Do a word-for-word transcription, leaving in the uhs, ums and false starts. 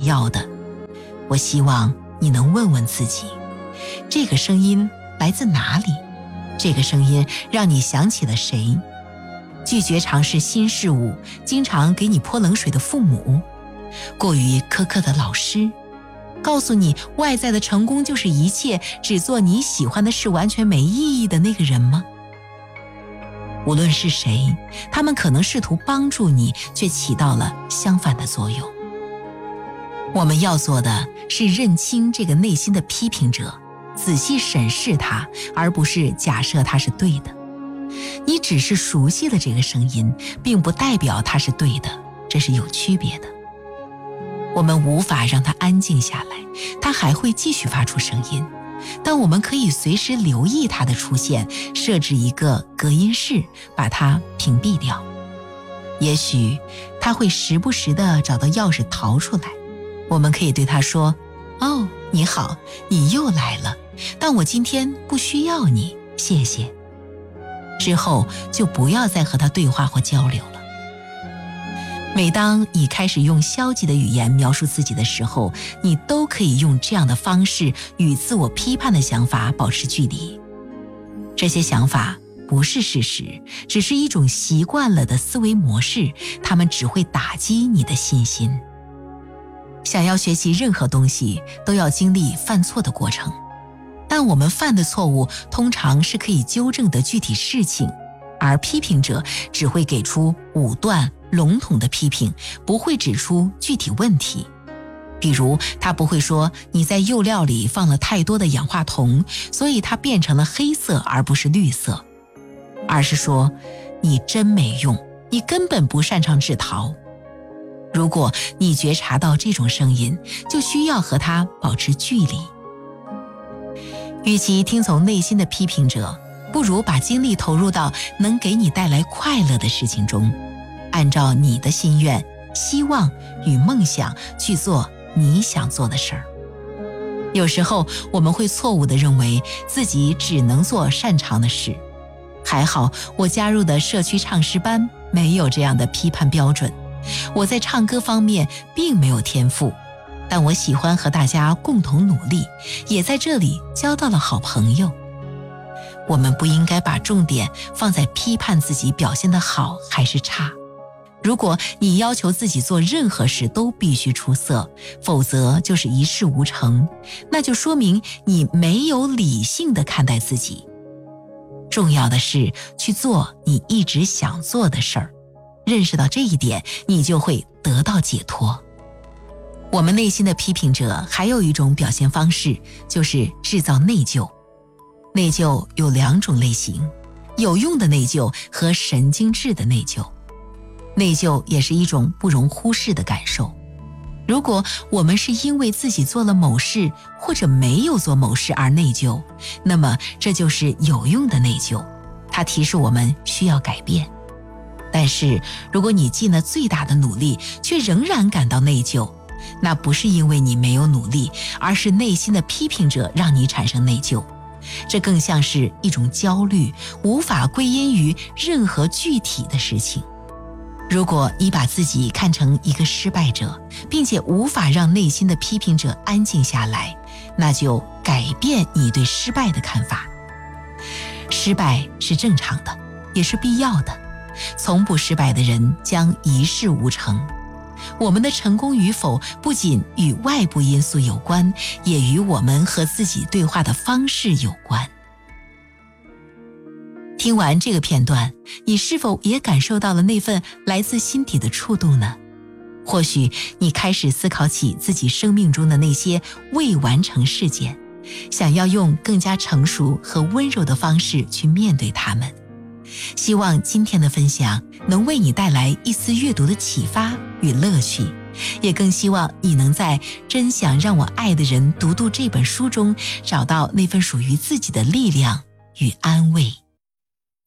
要的。我希望你能问问自己，这个声音来自哪里？这个声音让你想起了谁？拒绝尝试新事物，经常给你泼冷水的父母，过于苛刻的老师，告诉你外在的成功就是一切，只做你喜欢的事完全没意义的那个人吗？无论是谁，他们可能试图帮助你，却起到了相反的作用。我们要做的是认清这个内心的批评者，仔细审视它，而不是假设它是对的。你只是熟悉了这个声音，并不代表它是对的，这是有区别的。我们无法让它安静下来，它还会继续发出声音，但我们可以随时留意它的出现，设置一个隔音室，把它屏蔽掉。也许它会时不时地找到钥匙逃出来，我们可以对它说：哦，你好，你又来了，但我今天不需要你，谢谢。之后就不要再和他对话或交流了。每当你开始用消极的语言描述自己的时候，你都可以用这样的方式与自我批判的想法保持距离。这些想法不是事实，只是一种习惯了的思维模式，它们只会打击你的信心。想要学习任何东西，都要经历犯错的过程。但我们犯的错误通常是可以纠正的具体事情，而批评者只会给出武断笼统的批评，不会指出具体问题。比如他不会说你在釉料里放了太多的氧化铜，所以它变成了黑色而不是绿色，而是说你真没用，你根本不擅长制陶。如果你觉察到这种声音，就需要和它保持距离。与其听从内心的批评者，不如把精力投入到能给你带来快乐的事情中，按照你的心愿、希望与梦想去做你想做的事儿。有时候我们会错误地认为自己只能做擅长的事。还好我加入的社区唱诗班没有这样的批判标准。我在唱歌方面并没有天赋，但我喜欢和大家共同努力，也在这里交到了好朋友。我们不应该把重点放在批判自己表现得好还是差。如果你要求自己做任何事都必须出色，否则就是一事无成，那就说明你没有理性地看待自己。重要的是去做你一直想做的事儿，认识到这一点，你就会得到解脱。我们内心的批评者还有一种表现方式，就是制造内疚。内疚有两种类型，有用的内疚和神经质的内疚。内疚也是一种不容忽视的感受。如果我们是因为自己做了某事或者没有做某事而内疚，那么这就是有用的内疚，它提示我们需要改变。但是如果你尽了最大的努力却仍然感到内疚，那不是因为你没有努力，而是内心的批评者让你产生内疚。这更像是一种焦虑，无法归因于任何具体的事情。如果你把自己看成一个失败者，并且无法让内心的批评者安静下来，那就改变你对失败的看法。失败是正常的，也是必要的。从不失败的人将一事无成。我们的成功与否不仅与外部因素有关，也与我们和自己对话的方式有关。听完这个片段，你是否也感受到了那份来自心底的触动呢？或许你开始思考起自己生命中的那些未完成事件，想要用更加成熟和温柔的方式去面对它们。希望今天的分享能为你带来一丝阅读的启发与乐趣，也更希望你能在真想让我爱的人读读这本书中找到那份属于自己的力量与安慰。